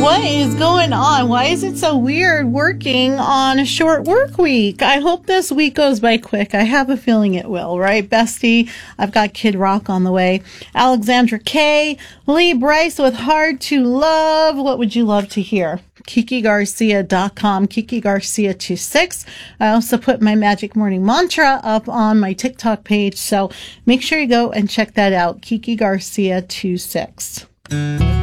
What is going on? Why is it so weird working on a short work week? I hope this week goes by quick. I have a feeling it will, right, bestie? I've got Kid Rock on the way. Alexandra K. Lee Bryce with Hard to Love. What would you love to hear? KikiGarcia.com, KikiGarcia26. I also put my Magic Morning Mantra up on my TikTok page, so make sure you go and check that out, KikiGarcia26.